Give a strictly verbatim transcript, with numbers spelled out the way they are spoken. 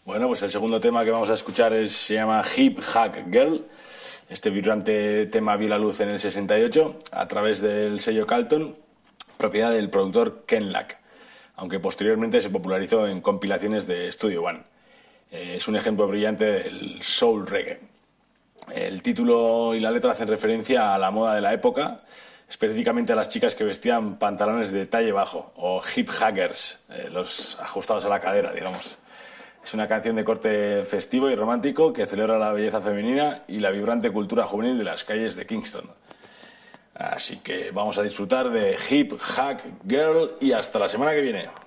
Bueno, pues el segundo tema que vamos a escuchar es, se llama Hip Hack Girl. Este vibrante tema vio la luz en el sesenta y ocho a través del sello Carlton, propiedad del productor Ken Lack, aunque posteriormente se popularizó en compilaciones de Studio One. Eh, es un ejemplo brillante del soul reggae. El título y la letra hacen referencia a la moda de la época, específicamente a las chicas que vestían pantalones de talle bajo, o hip hackers, eh, los ajustados a la cadera, digamos. Es una canción de corte festivo y romántico que celebra la belleza femenina y la vibrante cultura juvenil de las calles de Kingston. Así que vamos a disfrutar de Hip Hack Girl y hasta la semana que viene.